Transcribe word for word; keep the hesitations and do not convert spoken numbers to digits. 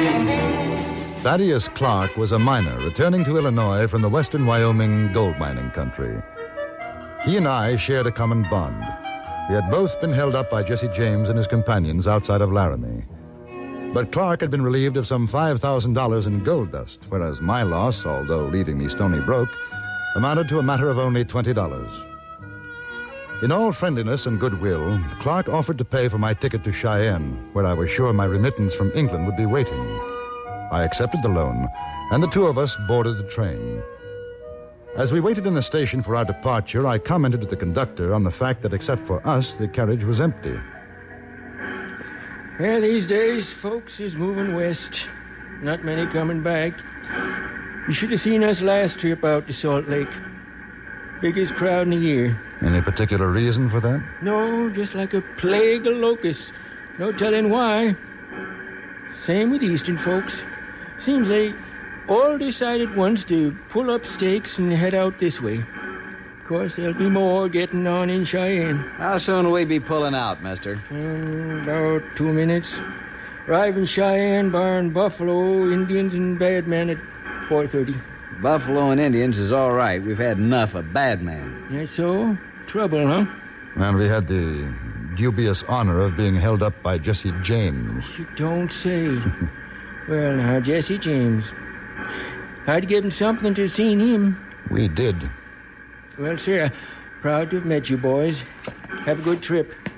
Thaddeus Clark was a miner returning to Illinois from the western Wyoming gold mining country. He and I shared a common bond. We had both been held up by Jesse James and his companions outside of Laramie. But Clark had been relieved of some five thousand dollars in gold dust, whereas my loss, although leaving me stony broke, amounted to a matter of only twenty dollars. In all friendliness and goodwill, Clark offered to pay for my ticket to Cheyenne, where I was sure my remittance from England would be waiting. I accepted the loan, and the two of us boarded the train. As we waited in the station for our departure, I commented to the conductor on the fact that except for us, the carriage was empty. Well, these days, folks is moving west. Not many coming back. You should have seen us last trip out to Salt Lake. Biggest crowd in the year. Any particular reason for that? No, just like a plague of locusts. No telling why. Same with Eastern folks. Seems they all decided once to pull up stakes and head out this way. Of course, there'll be more getting on in Cheyenne. How soon will we be pulling out, mister? Um, about two minutes. Arrive in Cheyenne, barn Buffalo, Indians, and Bad Men at four thirty. Buffalo and Indians is all right. We've had enough of bad men. That's so? Trouble, huh? And we had the dubious honor of being held up by Jesse James. You don't say. Well, now, Jesse James. I'd give him something to have seen him. We did. Well, sir, proud to have met you boys. Have a good trip.